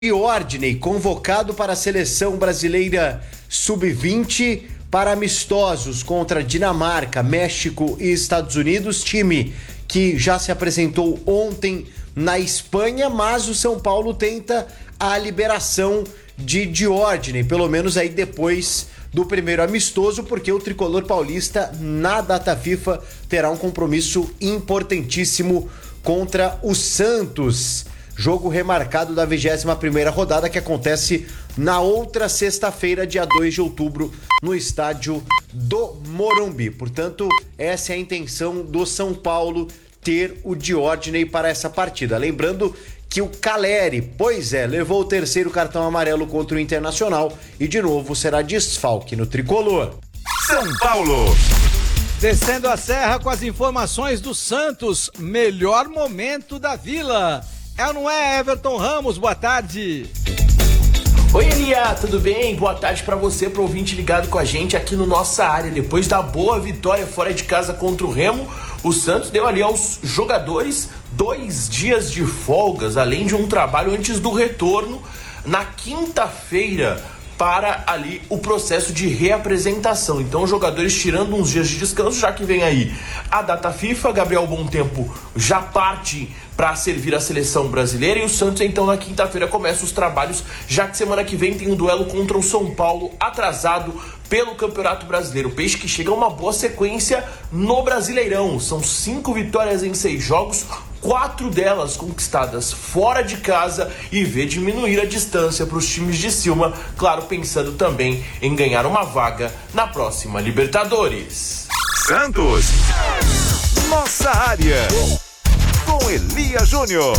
Diordney, convocado para a seleção brasileira sub-20 para amistosos contra Dinamarca, México e Estados Unidos, time que já se apresentou ontem na Espanha, mas o São Paulo tenta a liberação de Diordney, pelo menos aí depois do primeiro amistoso, porque o tricolor paulista na data FIFA terá um compromisso importantíssimo contra o Santos. Jogo remarcado da 21ª rodada que acontece na outra sexta-feira, dia 2 de outubro, no estádio do Morumbi. Portanto, essa é a intenção do São Paulo, ter o Diordney para essa partida. Lembrando que o Caleri, levou o terceiro cartão amarelo contra o Internacional e de novo será desfalque no tricolor. São Paulo. Descendo a serra com as informações do Santos, melhor momento da Vila. É ou não é, Everton Ramos? Boa tarde. Oi, Elia, tudo bem? Boa tarde pra você, pro ouvinte ligado com a gente aqui no Nossa Área. Depois da boa vitória fora de casa contra o Remo, o Santos deu ali aos jogadores 2 dias de folgas, além de um trabalho antes do retorno na quinta-feira para ali o processo de reapresentação. Então, os jogadores tirando uns dias de descanso, já que vem aí a data FIFA, Gabriel Bontempo já parte para servir a seleção brasileira e o Santos, então, na quinta-feira começa os trabalhos, já que semana que vem tem um duelo contra o São Paulo, atrasado pelo Campeonato Brasileiro. O Peixe que chega a uma boa sequência no Brasileirão. São 5 vitórias em 6 jogos, 4 delas conquistadas fora de casa e vê diminuir a distância para os times de cima, claro, pensando também em ganhar uma vaga na próxima Libertadores. Santos. Nossa Área. Com Elia Júnior.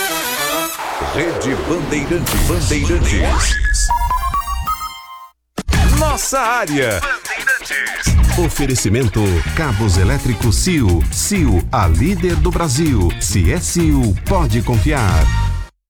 Rede Bandeirantes. Nossa Área. Oferecimento Cabos Elétricos CIO. CIO, a líder do Brasil. Se é CIO, pode confiar.